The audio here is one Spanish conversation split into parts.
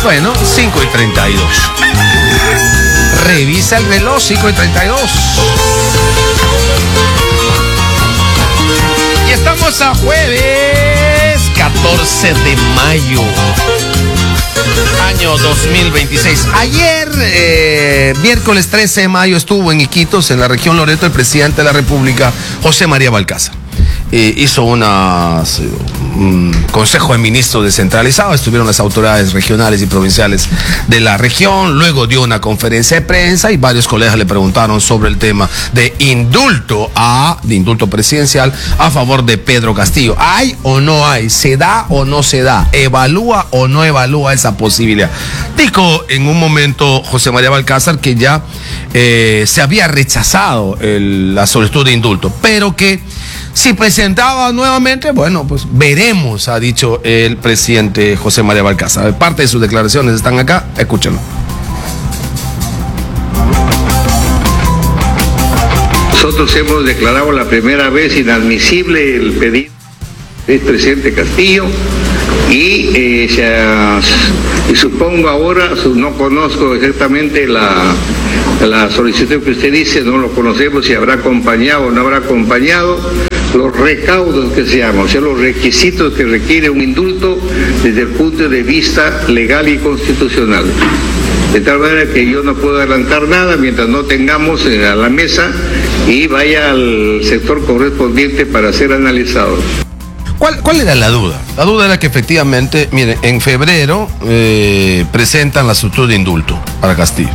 Bueno, 5:32. Revisa el reloj, 5:32. Y estamos a jueves 14 de mayo. Año 2026. Ayer, miércoles 13 de mayo, estuvo en Iquitos, en la región Loreto, el presidente de la República, José María Balcázar. Hizo un consejo de ministros descentralizado, estuvieron las autoridades regionales y provinciales de la región, luego dio una conferencia de prensa y varios colegas le preguntaron sobre el tema de indulto presidencial a favor de Pedro Castillo. ¿Hay o no hay? ¿Se da o no se da? ¿Evalúa o no evalúa esa posibilidad? Dijo en un momento José María Balcázar que ya se había rechazado la solicitud de indulto, pero que si presentaba nuevamente, bueno, pues veremos, ha dicho el presidente José María Balcázar. Parte de sus declaraciones están acá, escúchenlo. Nosotros hemos declarado la primera vez inadmisible el pedido del presidente Castillo y supongo ahora, no conozco exactamente la solicitud que usted dice, no lo conocemos si habrá acompañado o no habrá acompañado los recaudos que se llaman, o sea, los requisitos que requiere un indulto desde el punto de vista legal y constitucional. De tal manera que yo no puedo adelantar nada mientras no tengamos a la mesa y vaya al sector correspondiente para ser analizado. ¿Cuál era la duda? La duda era que efectivamente, miren, en febrero presentan la solicitud de indulto para Castillo.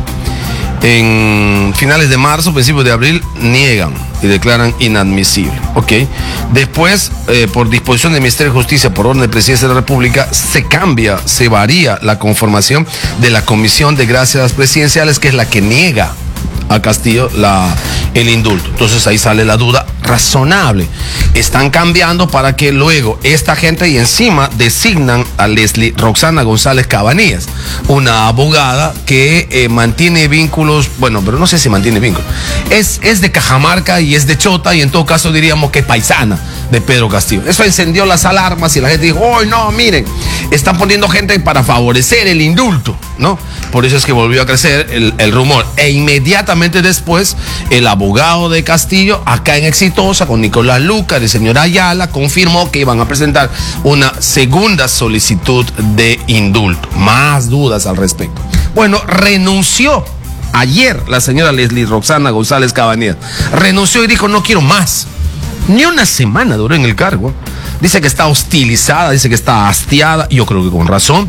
En finales de marzo, principios de abril, niegan y declaran inadmisible. ¿Ok? Después, por disposición del Ministerio de Justicia, por orden de Presidencia de la República, se varía la conformación de la Comisión de Gracias Presidenciales, que es la que niega a Castillo el indulto. Entonces ahí sale la duda razonable. Están cambiando para que luego esta gente y encima designan a Leslie Roxana González Cabanillas, una abogada que mantiene vínculos, bueno, pero no sé si mantiene vínculos. Es de Cajamarca y es de Chota y en todo caso diríamos que es paisana de Pedro Castillo. Eso encendió las alarmas y la gente dijo, ¡oh, no, miren! Están poniendo gente para favorecer el indulto, ¿no? Por eso es que volvió a crecer el rumor. E inmediatamente después, el abogado de Castillo, acá en Exitosa, con Nicolás Lucar y el señor Ayala, confirmó que iban a presentar una segunda solicitud de indulto. Más dudas al respecto. Bueno, renunció ayer la señora Leslie Roxana González Cabanillas. Renunció y dijo, no quiero más. Ni una semana duró en el cargo. Dice que está hostilizada, dice que está hastiada, yo creo que con razón.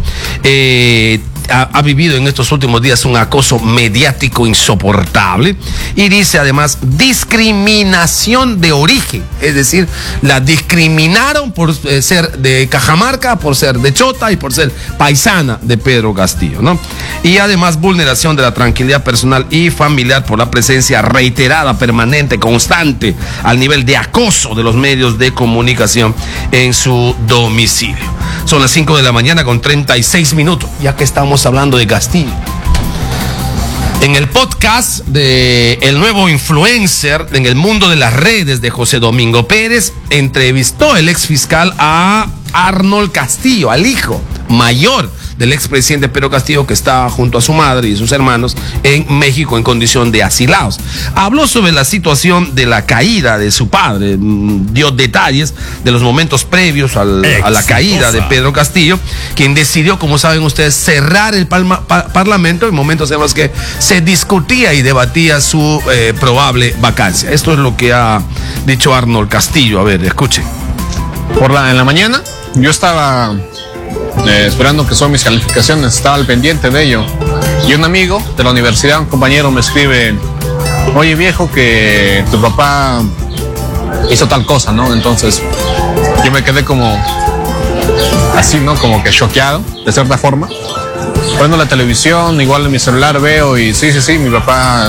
Ha vivido en estos últimos días un acoso mediático insoportable y dice además discriminación de origen, es decir, la discriminaron por ser de Cajamarca, por ser de Chota y por ser paisana de Pedro Castillo, ¿no? Y además vulneración de la tranquilidad personal y familiar por la presencia reiterada, permanente, constante, al nivel de acoso de los medios de comunicación en su domicilio. Son las 5 de la mañana con 36 minutos, ya que estamos hablando de Castillo. En el podcast de el nuevo influencer en el mundo de las redes de José Domingo Pérez, entrevistó el ex fiscal a Arnold Castillo, al hijo mayor del expresidente Pedro Castillo, que está junto a su madre y sus hermanos en México en condición de asilados. Habló sobre la situación de la caída de su padre, dio detalles de los momentos previos a la caída de Pedro Castillo, quien decidió, como saben ustedes, cerrar el parlamento en momentos en los que se discutía y debatía su probable vacancia. Esto es lo que ha dicho Arnold Castillo. A ver, escuchen. En la mañana yo estaba esperando que son mis calificaciones, estaba al pendiente de ello, y un amigo de la universidad, un compañero, me escribe: oye viejo, que tu papá hizo tal cosa, ¿no? Entonces yo me quedé como así, ¿no? Como que choqueado, de cierta forma. Prendo la televisión, igual en mi celular veo y sí, mi papá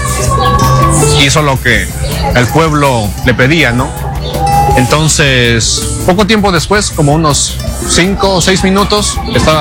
hizo lo que el pueblo le pedía, ¿no? Entonces, poco tiempo después, como unos 5 o 6 minutos,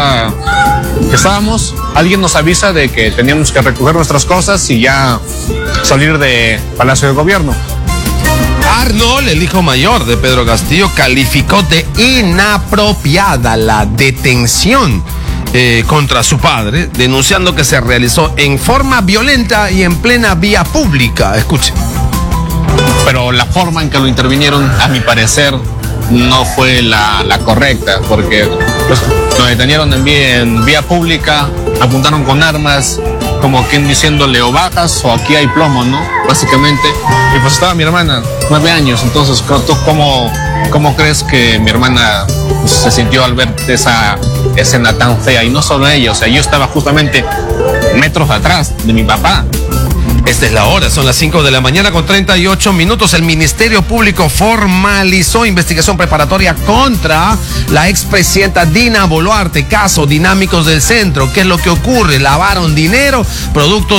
estábamos, alguien nos avisa de que teníamos que recoger nuestras cosas y ya salir de Palacio de Gobierno. Arnold, el hijo mayor de Pedro Castillo, calificó de inapropiada la detención contra su padre, denunciando que se realizó en forma violenta y en plena vía pública. Escuche. Pero la forma en que lo intervinieron, a mi parecer, no fue la correcta, porque lo detenieron en vía pública, apuntaron con armas, como quien diciéndole o bajas o aquí hay plomo, ¿no? Básicamente. Y pues estaba mi hermana, 9 años, entonces ¿tú cómo crees que mi hermana se sintió al ver esa escena tan fea? Y no solo ella, o sea, yo estaba justamente metros atrás de mi papá. Esta es la hora, son las 5 de la mañana con 38 minutos. El Ministerio Público formalizó investigación preparatoria contra la expresidenta Dina Boluarte, caso Dinámicos del Centro. ¿Qué es lo que ocurre? Lavaron dinero producto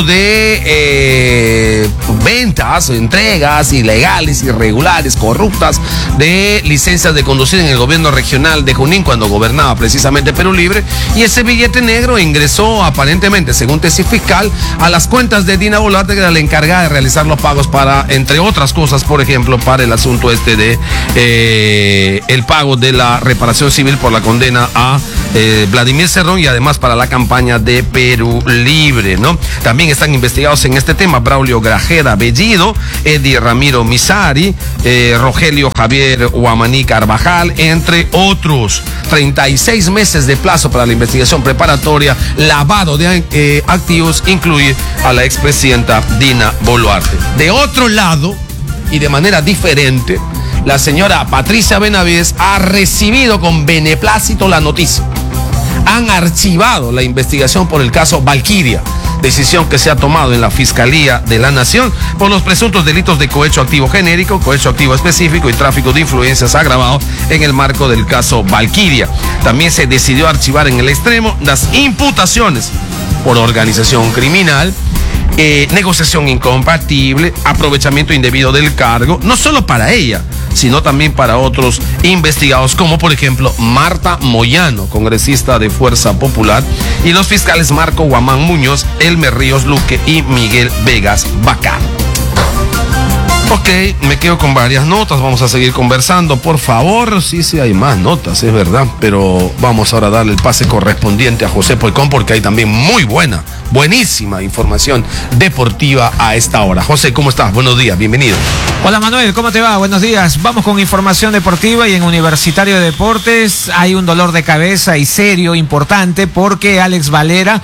de ventas, entregas ilegales, irregulares, corruptas de licencias de conducir en el gobierno regional de Junín cuando gobernaba precisamente Perú Libre. Y ese billete negro ingresó aparentemente, según tesis fiscal, a las cuentas de Dina Boluarte, que era la encargada de realizar los pagos para, entre otras cosas, por ejemplo, para el asunto de el pago de la reparación civil por la condena a Vladimir Cerrón y además para la campaña de Perú Libre, ¿no? También están investigados en este tema Braulio Grajeda Bellido, Eddie Ramiro Misari, Rogelio Javier Huamaní Carvajal, entre otros. 36 meses de plazo para la investigación preparatoria. Lavado de activos incluye a la expresidenta Dina Boluarte. De otro lado, y de manera diferente, la señora Patricia Benavides ha recibido con beneplácito la noticia. Han archivado la investigación por el caso Valquiria, decisión que se ha tomado en la Fiscalía de la Nación por los presuntos delitos de cohecho activo genérico, cohecho activo específico y tráfico de influencias agravado en el marco del caso Valquiria. También se decidió archivar en el extremo las imputaciones por organización criminal, negociación incompatible, aprovechamiento indebido del cargo, no solo para ella, sino también para otros investigados, como por ejemplo Marta Moyano, congresista de Fuerza Popular, y los fiscales Marco Guamán Muñoz, Elmer Ríos Luque y Miguel Vegas Bacán. Ok, me quedo con varias notas, vamos a seguir conversando, por favor. Sí, hay más notas, es verdad, pero vamos ahora a darle el pase correspondiente a José Polcón, porque hay también buenísima información deportiva a esta hora. José, ¿cómo estás? Buenos días, bienvenido. Hola Manuel, ¿cómo te va? Buenos días. Vamos con información deportiva y en Universitario de Deportes hay un dolor de cabeza y serio, importante, porque Alex Valera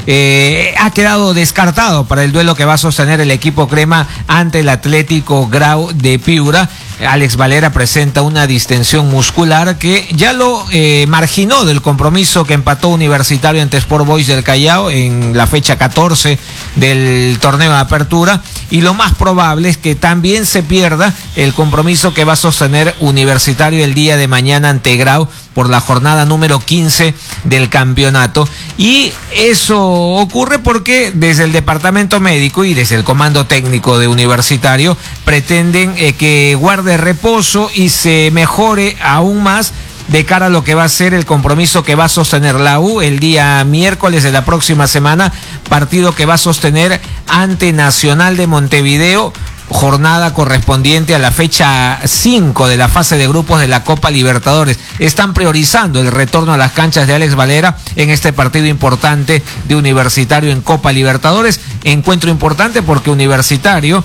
ha quedado descartado para el duelo que va a sostener el equipo crema ante el Atlético Grau de Piura. Alex Valera presenta una distensión muscular que ya lo marginó del compromiso que empató Universitario ante Sport Boys del Callao en la fecha 14 del torneo de apertura, y lo más probable es que también se pierda el compromiso que va a sostener Universitario el día de mañana ante Grau por la jornada número 15 del campeonato. Y eso ocurre porque desde el departamento médico y desde el comando técnico de Universitario pretenden que guarde reposo y se mejore aún más de cara a lo que va a ser el compromiso que va a sostener la U el día miércoles de la próxima semana, partido que va a sostener ante Nacional de Montevideo, jornada correspondiente a la fecha 5 de la fase de grupos de la Copa Libertadores. Están priorizando el retorno a las canchas de Alex Valera en este partido importante de Universitario en Copa Libertadores. Encuentro importante porque Universitario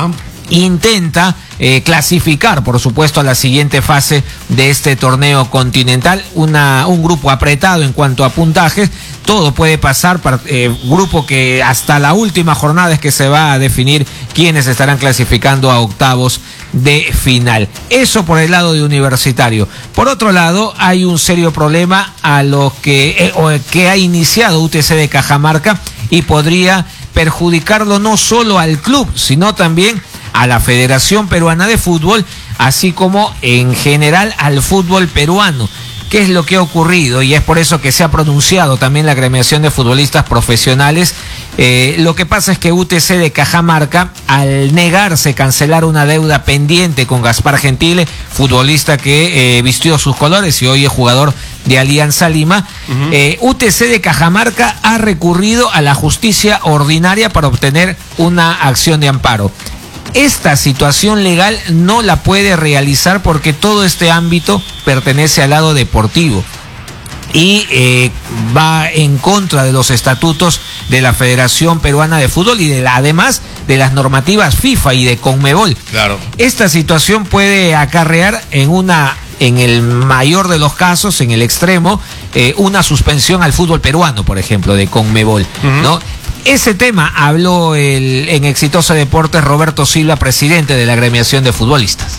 intenta clasificar, por supuesto, a la siguiente fase de este torneo continental. Un grupo apretado en cuanto a puntajes. Todo puede pasar, grupo que hasta la última jornada es que se va a definir quiénes estarán clasificando a octavos de final. Eso por el lado de Universitario. Por otro lado, hay un serio problema a lo que ha iniciado UTC de Cajamarca y podría perjudicarlo no solo al club, sino también a la Federación Peruana de Fútbol, así como en general al fútbol peruano. ¿Qué es lo que ha ocurrido? Y es por eso que se ha pronunciado también la agremiación de futbolistas profesionales. Lo que pasa es que UTC de Cajamarca, al negarse a cancelar una deuda pendiente con Gaspar Gentile, futbolista que vistió sus colores y hoy es jugador de Alianza Lima, UTC de Cajamarca ha recurrido a la justicia ordinaria para obtener una acción de amparo. Esta situación legal no la puede realizar porque todo este ámbito pertenece al lado deportivo. y va en contra de los estatutos de la Federación Peruana de Fútbol y además de las normativas FIFA y de Conmebol. Claro. Esta situación puede acarrear en el mayor de los casos, en el extremo, una suspensión al fútbol peruano, por ejemplo, de Conmebol, ¿no? Ese tema habló en Exitosa Deportes Roberto Silva, presidente de la agremiación de futbolistas.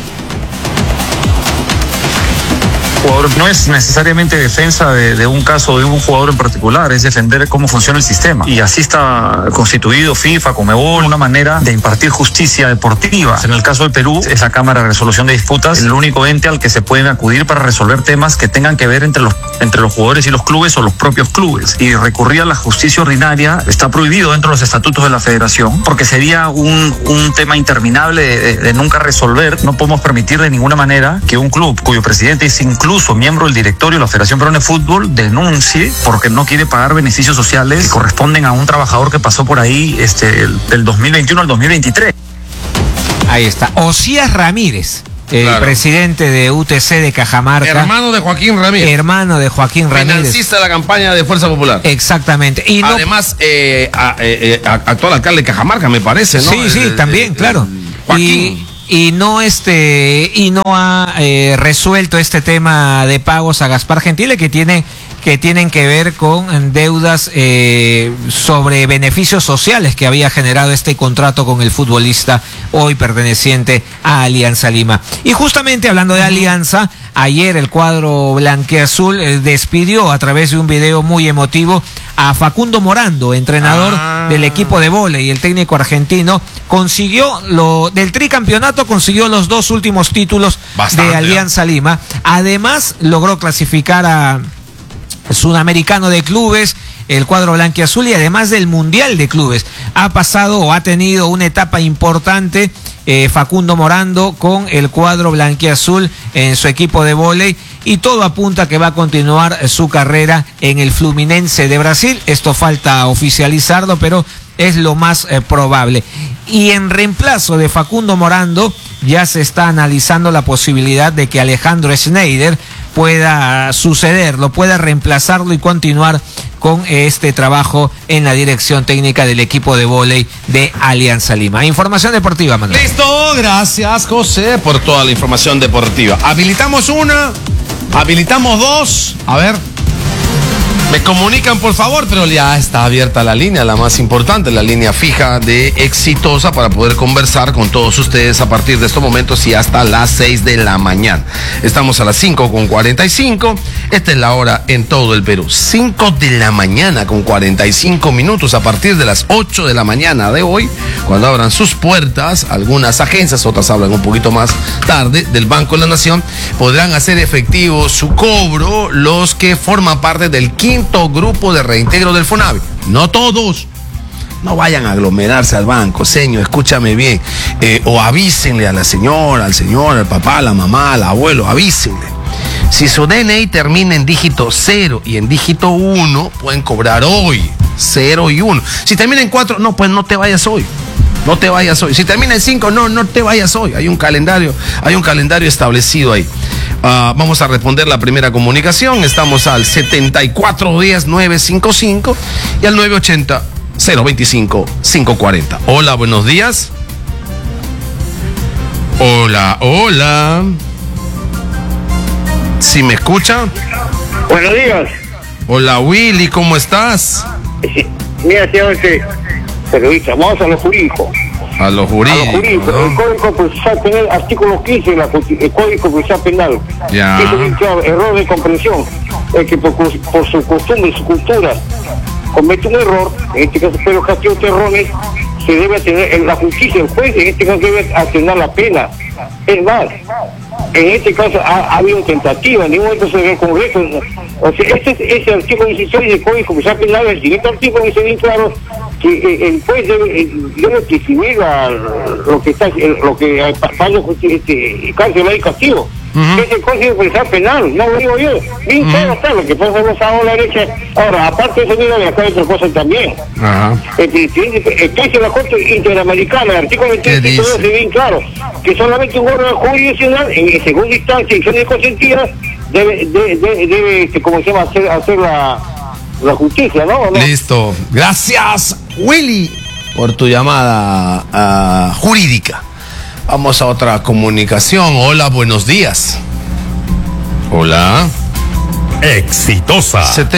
No es necesariamente defensa de un caso de un jugador en particular, es defender cómo funciona el sistema. Y así está constituido FIFA, Conmebol, una manera de impartir justicia deportiva. En el caso del Perú, es la Cámara de Resolución de Disputas, el único ente al que se pueden acudir para resolver temas que tengan que ver entre los jugadores y los clubes o los propios clubes. Y recurrir a la justicia ordinaria está prohibido dentro de los estatutos de la Federación, porque sería un tema interminable de nunca resolver. No podemos permitir de ninguna manera que un club cuyo presidente es incluso miembro del directorio de la Federación Peruana de Fútbol denuncie porque no quiere pagar beneficios sociales que corresponden a un trabajador que pasó por ahí del 2021 al 2023. Ahí está. Osías Ramírez, el presidente de UTC de Cajamarca. Hermano de Joaquín Ramírez. Hermano de Joaquín Ramírez. Financista de la campaña de Fuerza Popular. Exactamente. Y además, actual alcalde de Cajamarca, me parece, ¿no? Sí, también, claro. Joaquín. Y no ha resuelto este tema de pagos a Gaspar Gentile que tienen que ver con deudas sobre beneficios sociales que había generado este contrato con el futbolista hoy perteneciente a Alianza Lima. Y justamente hablando de Alianza, ayer el cuadro blanqueazul despidió a través de un video muy emotivo a Facundo Morando, entrenador del equipo de vóley, y el técnico argentino consiguió del tricampeonato, consiguió los 2 últimos títulos de Alianza Lima. Además logró clasificar a Sudamericano de Clubes, el cuadro blanquiazul, y además del Mundial de Clubes. Ha tenido una etapa importante Facundo Morando con el cuadro blanquiazul en su equipo de vóley, y todo apunta a que va a continuar su carrera en el Fluminense de Brasil. Esto falta oficializarlo, pero es lo más probable. Y en reemplazo de Facundo Morando ya se está analizando la posibilidad de que Alejandro Schneider pueda sucederlo, pueda reemplazarlo y continuar con este trabajo en la dirección técnica del equipo de vóley de Alianza Lima. Información deportiva, Manuel. Listo, gracias José por toda la información deportiva. Habilitamos 1, habilitamos 2, a ver. Me comunican, por favor, pero ya está abierta la línea, la más importante, la línea fija de Exitosa, para poder conversar con todos ustedes a partir de estos momentos y hasta las 6 de la mañana. Estamos a las 5:45. Esta es la hora en todo el Perú. 5 de la mañana con 45 minutos. A partir de las 8 de la mañana de hoy, cuando abran sus puertas, algunas agencias, otras hablan un poquito más tarde, del Banco de la Nación, podrán hacer efectivo su cobro los que forman parte del quinto grupo de reintegro del FONAVI. No todos. No vayan a aglomerarse al banco, señor, escúchame bien. O avísenle a la señora, al señor, al papá, a la mamá, al abuelo, avísenle. Si su DNI termina en dígito 0 y en dígito 1, pueden cobrar hoy. 0 y 1. Si termina en 4, no, pues no te vayas hoy. No te vayas hoy. Si termina en 5, no te vayas hoy. Hay un calendario establecido ahí. Vamos a responder la primera comunicación. Estamos al 7410-955 y al 980-025-540. Hola, buenos días. Hola. ¿Sí me escucha? Buenos días. Hola, Willy, ¿cómo estás? Mira, señor periodista, vamos a lo jurídico. A lo jurídico. ¿No? El Código Procesal Penal, artículo 15, el Código Procesal Penal. Ya. Dice bien claro, error de comprensión. El que por su costumbre, su cultura, comete un error, en este caso Pedro Castillo Terrones, se debe atener, en la justicia, el juez, en este caso debe atener la pena. Es más, en este caso ha habido tentativa, en ningún momento se ve el Congreso. O sea, ese artículo 16 del Código Procesal Penal, el siguiente artículo dice bien claro que el juez debe recibir lo que paga cárcel y castigo. Es el Código Procesal Penal, no lo digo yo. Bien claro está, lo que pasa es que a la derecha. Ahora, aparte de eso, mira, acá hay otra cosa también. El caso de la Corte Interamericana, el artículo 23, dice bien claro, que solamente un órgano jurisdiccional, en segunda instancia y son consentidas, debe como se llama, hacer la justicia, ¿no? Listo. Gracias, Willy, por tu llamada jurídica. Vamos a otra comunicación. Hola, buenos días. Hola. Exitosa.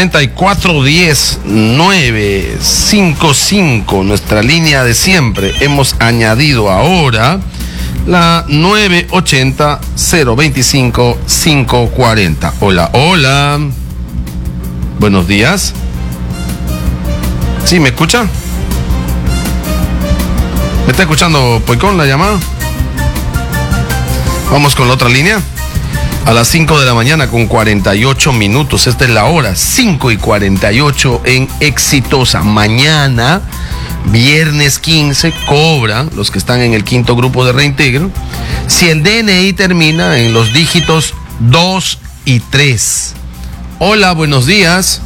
7410-955, nuestra línea de siempre. Hemos añadido ahora la 980-025-540. Hola, hola. Buenos días. ¿Sí, me escucha? ¿Me está escuchando, Poicón, la llamada? Vamos con la otra línea. A las 5 de la mañana con 48 minutos. Esta es la hora, 5:48 en Exitosa. Mañana, viernes 15, cobran los que están en el quinto grupo de reintegro si el DNI termina en los dígitos 2 y 3. Hola, buenos días.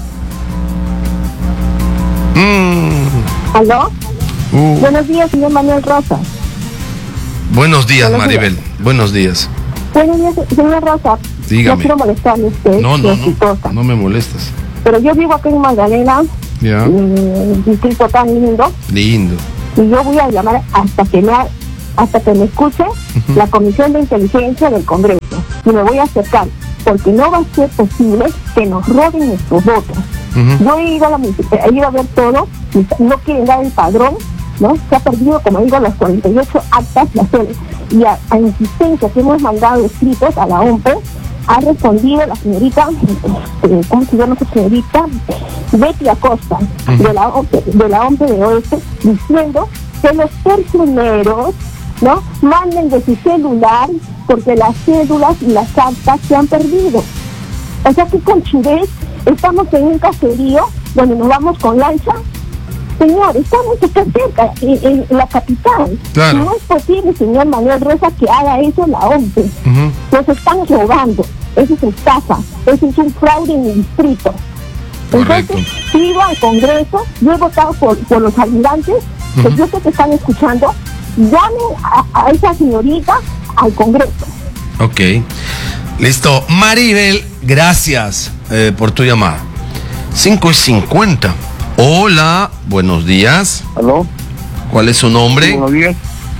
¿Aló? Buenos días, señor Manuel Rosa. Buenos días, Maribel. Buenos días. Buenos días, señor Rosa. Dígame. No quiero molestarle a usted. No me molestas. Pero yo vivo aquí en Magdalena, Ya. un distrito tan lindo. Lindo. Y yo voy a llamar hasta que me escuche la Comisión de Inteligencia del Congreso. Y me voy a acercar, porque no va a ser posible que nos roben nuestros votos. Yo he ido a la municipalidad, he ido a ver todo, no quieren dar el padrón, ¿no? Se ha perdido, como digo, las 48 actas, y a insistencia que hemos mandado escritos a la OMPE, ha respondido la señorita, ¿cómo se llama esa señorita? Betty Acosta, de la OMPE de Oeste, diciendo que los personeros, ¿no?, manden de su celular porque las cédulas y las actas se han perdido. O sea que con churés estamos en un caserío donde nos vamos con lancha. Señor, estamos acá cerca, en la capital. Claro. No es posible, señor Manuel Rosa, que haga eso la OMPE. Nos están robando. Eso es estafa. Eso es un fraude en el distrito. Correcto. Entonces, sigo al Congreso. Yo he votado por los habitantes, que yo sé que están escuchando. Llamen a esa señorita al Congreso. Ok. Listo. Maribel, gracias por tu llamada. 5:50. Hola, buenos días. ¿Aló? ¿Cuál es su nombre? Buenos días.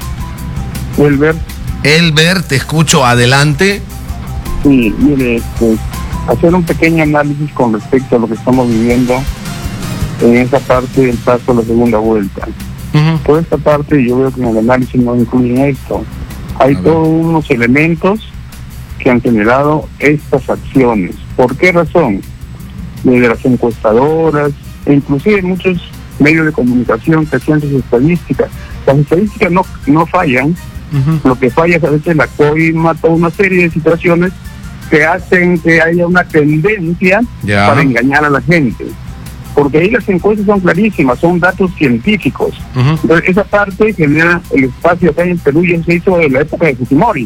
Elber, te escucho, adelante. Sí, mire, hacer un pequeño análisis con respecto a lo que estamos viviendo en esa parte del paso a la segunda vuelta. Por esta parte yo veo que en el análisis no incluyen esto. Hay todos unos elementos que han generado estas acciones. ¿Por qué razón? Desde las encuestadoras, e inclusive muchos medios de comunicación que hacían sus estadísticas. Las estadísticas no fallan. Lo que falla es a veces la coima, toda una serie de situaciones que hacen que haya una tendencia para engañar a la gente. Porque ahí las encuestas son clarísimas, son datos científicos. Entonces esa parte genera el espacio acá en Perú, y se hizo en la época de Fujimori.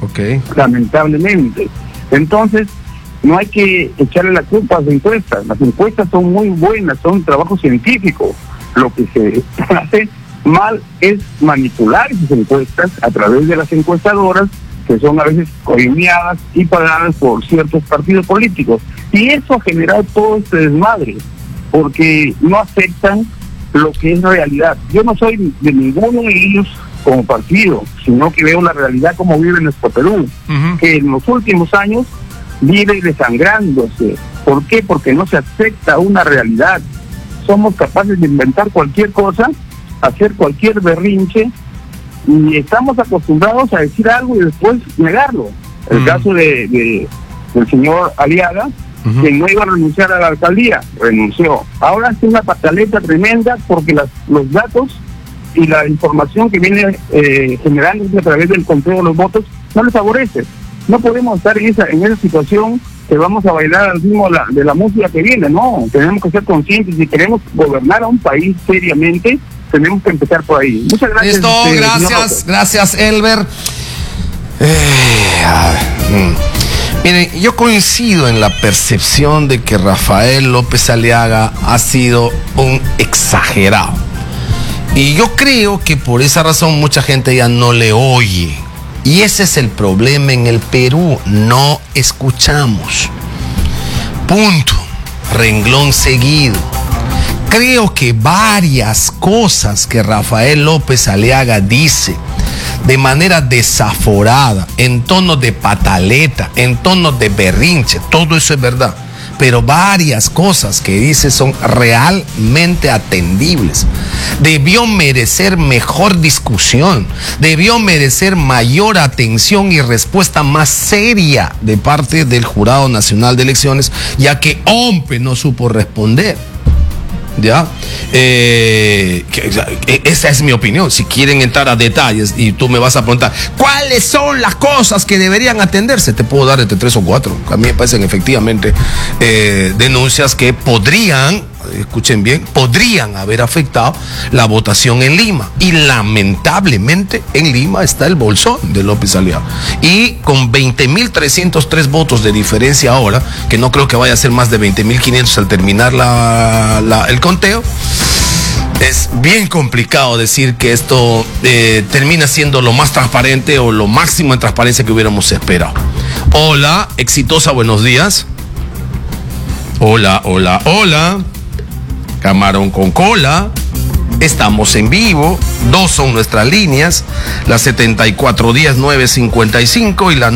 Lamentablemente. Entonces no hay que echarle la culpa a las encuestas. Las encuestas son muy buenas, son trabajo científico. Lo que se hace mal es manipular esas encuestas a través de las encuestadoras, que son a veces coimeadas y pagadas por ciertos partidos políticos. Y eso ha generado todo este desmadre, porque no aceptan lo que es realidad. Yo no soy de ninguno de ellos como partido, sino que veo la realidad como vive nuestro Perú, que en los últimos años vive desangrándose. ¿Por qué? Porque no se acepta una realidad. Somos capaces de inventar cualquier cosa, hacer cualquier berrinche, y estamos acostumbrados a decir algo y después negarlo. El caso del señor Aliaga, que no iba a renunciar a la alcaldía, renunció. Ahora es una pataleta tremenda porque los datos y la información que viene generándose a través del conteo de los votos no les favorece. No podemos estar en esa situación que vamos a bailar al ritmo de la música que viene. No, tenemos que ser conscientes. Si queremos gobernar a un país seriamente, tenemos que empezar por ahí. Muchas gracias. Listo, gracias Elber. Miren, yo coincido en la percepción de que Rafael López Aliaga ha sido un exagerado. Y yo creo que por esa razón mucha gente ya no le oye. Y ese es el problema en el Perú, no escuchamos. Punto. Renglón seguido. Creo que varias cosas que Rafael López Aliaga dice de manera desaforada, en tono de pataleta, en tono de berrinche, todo eso es verdad. Pero varias cosas que dice son realmente atendibles. Debió merecer mejor discusión, debió merecer mayor atención y respuesta más seria de parte del Jurado Nacional de Elecciones, ya que OMPE no supo responder. ¿Ya? Esa es mi opinión. Si quieren entrar a detalles y tú me vas a preguntar cuáles son las cosas que deberían atenderse, te puedo dar entre 3 o 4. A mí me parecen efectivamente denuncias que podrían, escuchen bien, podrían haber afectado la votación en Lima. Y lamentablemente en Lima está el bolsón de López Aliaga. Y con 20.303 votos de diferencia ahora, que no creo que vaya a ser más de 20.500 al terminar el conteo, es bien complicado decir que esto termina siendo lo más transparente o lo máximo en transparencia que hubiéramos esperado. Hola, Exitosa, buenos días. Hola, hola, hola. Camarón con cola. Estamos en vivo. 2 son nuestras líneas. La 7410-955 y la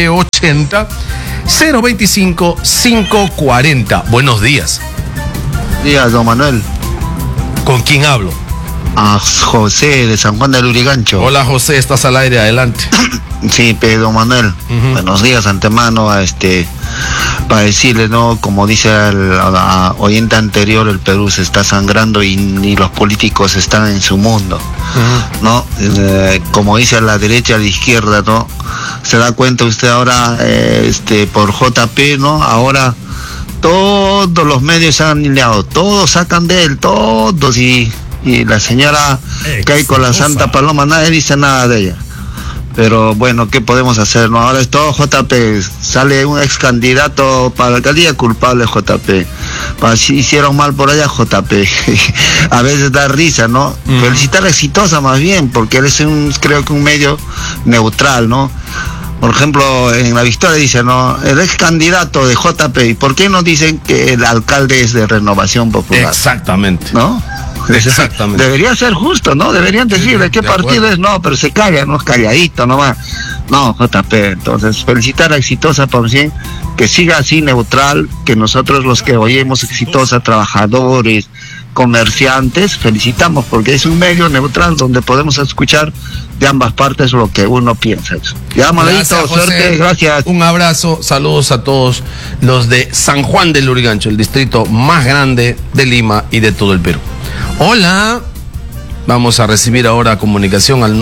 980-025-540. Buenos días. Días, don Manuel. ¿Con quién hablo? A José de San Juan del Lurigancho. Hola, José, estás al aire, adelante. Sí, pero don Manuel, buenos días antemano, para decirle, ¿no? Como dice el oyente anterior, el Perú se está sangrando y ni los políticos están en su mundo, ¿no? Como dice la derecha, a la izquierda, ¿no? Se da cuenta usted ahora, por JP, ¿no? Ahora todos los medios se han alineado, todos sacan de él, todos, y la señora Keiko, la Santa Paloma, nadie dice nada de ella. Pero bueno, ¿qué podemos hacer? ¿No? Ahora es todo JP, sale un ex candidato para la alcaldía, culpable JP. Si hicieron mal por allá, JP. A veces da risa, ¿no? Felicitar a Exitosa más bien, porque él es creo que un medio neutral, ¿no? Por ejemplo, en La Victoria dice, ¿no? El ex candidato de JP, ¿y por qué no dicen que el alcalde es de Renovación Popular? Exactamente. ¿No? Exactamente. Debería ser justo, ¿no? Deberían decirle qué partido es, no, pero se calla, no es calladito nomás. No, JP, entonces felicitar a Exitosa por bien, que siga así neutral, que nosotros los que oímos Exitosa, trabajadores, comerciantes, felicitamos porque es un medio neutral donde podemos escuchar de ambas partes lo que uno piensa. Ya, Manolito, suerte, gracias. Un abrazo, saludos a todos los de San Juan del Lurigancho, el distrito más grande de Lima y de todo el Perú. Hola, vamos a recibir ahora comunicación al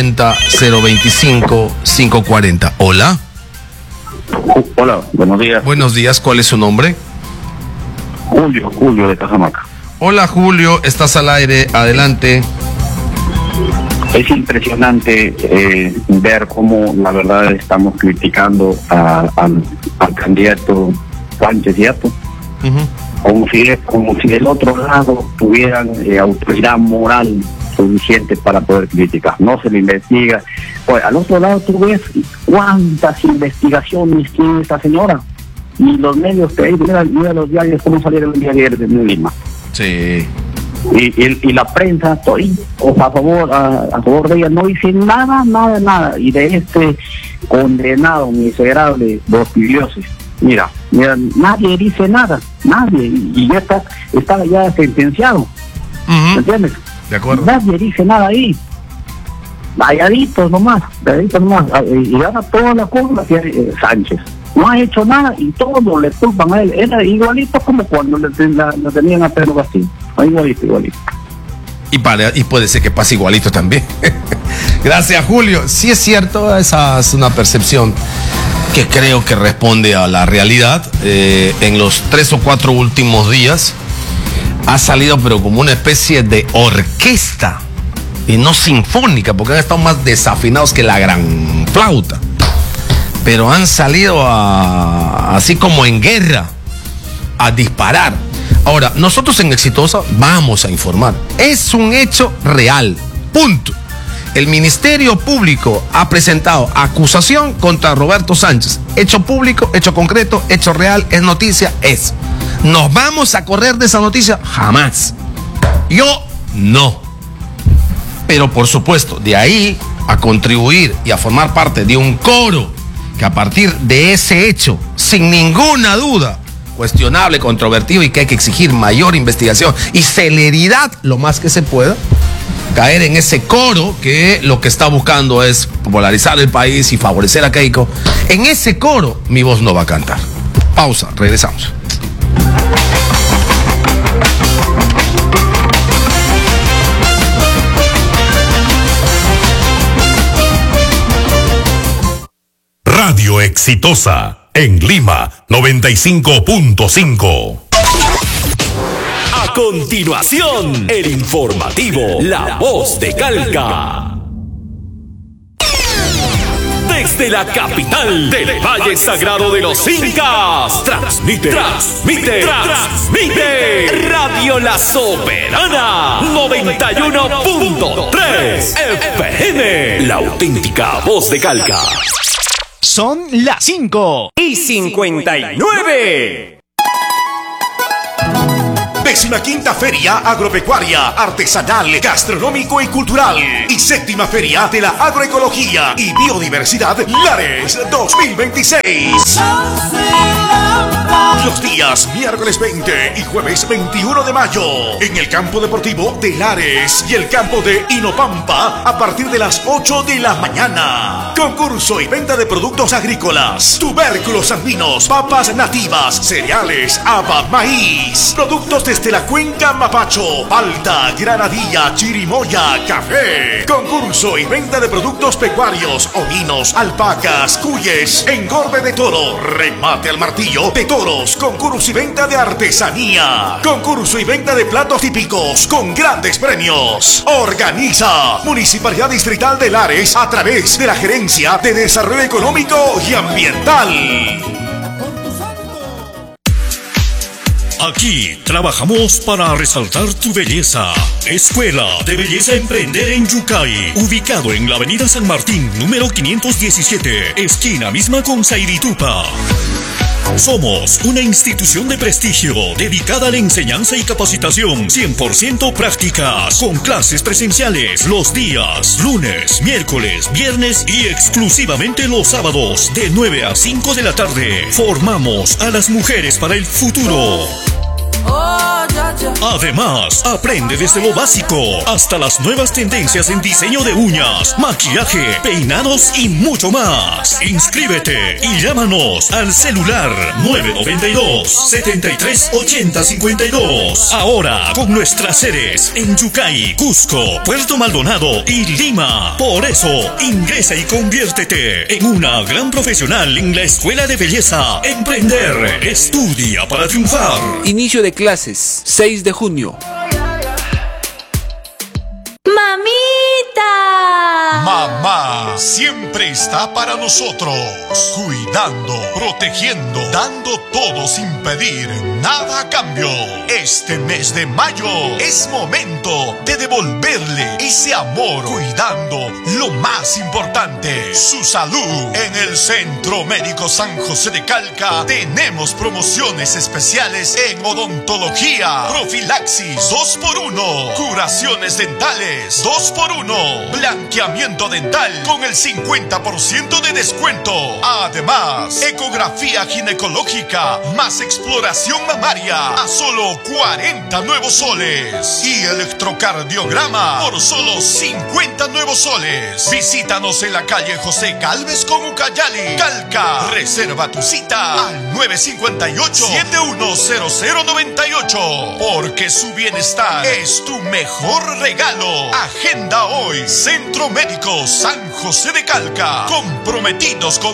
980-025-540. Hola. Hola, buenos días. Buenos días, ¿cuál es su nombre? Julio de Cajamarca. Hola Julio, estás al aire, adelante. Es impresionante ver cómo la verdad estamos criticando al candidato Sánchez, ¿cierto? Como si del otro lado tuvieran autoridad moral suficiente para poder criticar. No se le investiga. Pues, al otro lado tú ves cuántas investigaciones tiene esta señora. Y los medios que hay, mira los diarios, cómo salieron el día de ayer de Lima. Sí. Y la prensa, a favor de ella, no dice nada. Y de este condenado miserable Bostiliosis, mira, nadie dice nada, nadie, y ya está ya sentenciado. ¿Me entiendes? De acuerdo. Nadie dice nada ahí. Valladitos nomás. Y ahora toda la culpa tiene Sánchez. No ha hecho nada y todos le culpan a él. Era igualito como cuando lo tenían a Pedro Castillo. Igualito. Y puede ser que pase igualito también. Gracias, Julio. Sí es cierto, esa es una percepción que creo que responde a la realidad. En los 3 o 4 últimos días ha salido pero como una especie de orquesta y no sinfónica, porque han estado más desafinados que la gran flauta. Pero han salido así como en guerra, a disparar. Ahora, nosotros en Exitosa vamos a informar. Es un hecho real, punto. el Ministerio Público ha presentado acusación contra Roberto Sánchez. Hecho público, hecho concreto, hecho real, es noticia, es. ¿Nos vamos a correr de esa noticia? Jamás. Yo no. Pero por supuesto, de ahí a contribuir y a formar parte de un coro que a partir de ese hecho, sin ninguna duda, cuestionable, controvertido y que hay que exigir mayor investigación y celeridad lo más que se pueda, caer en ese coro que lo que está buscando es polarizar el país y favorecer a Keiko, en ese coro mi voz no va a cantar. Pausa, regresamos. Radio Exitosa en Lima 95.5. A continuación, el informativo La Voz de Calca. Desde la capital del Valle Sagrado de los Incas, transmite Radio La Soberana 91.3 FM, la auténtica voz de Calca. Son las 5:59. 15ª Feria Agropecuaria, Artesanal, Gastronómico y Cultural y 7ª Feria de la Agroecología y Biodiversidad Lares 2026. Los días miércoles 20 y jueves 21 de mayo en el campo deportivo de Lares y el campo de Inopampa a partir de las 8 de la mañana. Concurso y venta de productos agrícolas, tubérculos andinos, papas nativas, cereales, haba, maíz, productos desde la cuenca Mapacho, palta, granadilla, chirimoya, café. Concurso y venta de productos pecuarios, ovinos, alpacas, cuyes, engorde de toro, remate al martillo de toros, concurso y venta de artesanía, concurso y venta de platos típicos con grandes premios. Organiza Municipalidad Distrital de Lares a través de la Gerencia de Desarrollo Económico y Ambiental. Aquí trabajamos para resaltar tu belleza. Escuela de Belleza Emprender en Yucay, ubicado en la avenida San Martín, número 517, esquina misma con Sairitupa. Somos una institución de prestigio dedicada a la enseñanza y capacitación 100% prácticas, con clases presenciales los días lunes, miércoles, viernes y exclusivamente los sábados de 9 a 5 de la tarde. Formamos a las mujeres para el futuro. Además, aprende desde lo básico hasta las nuevas tendencias en diseño de uñas, maquillaje, peinados y mucho más. Inscríbete y llámanos al celular 992-738052. Ahora con nuestras sedes en Yucay, Cusco, Puerto Maldonado y Lima. Por eso, ingresa y conviértete en una gran profesional en la Escuela de Belleza Emprender. Estudia para triunfar. Inicio de clases, 6 de junio. ¡Mamita! Mamá siempre está para nosotros, cuidando, protegiendo, dando todo sin pedir nada a cambio. Este mes de mayo es momento de devolverle ese amor, cuidando lo más importante, su salud. En el Centro Médico San José de Calca tenemos promociones especiales en odontología, profilaxis 2x1, curaciones dentales 2x1, blanqueamiento dental con el 50% de descuento. Además, ecografía ginecológica más exploración mamaria a solo 40 nuevos soles y electrocardiograma por solo 50 nuevos soles. Visítanos en la calle José Gálvez con Ucayali, Calca. Reserva tu cita al 958-710098 porque su bienestar es tu mejor regalo. Agenda hoy Centro Médico San José de Calca, comprometidos con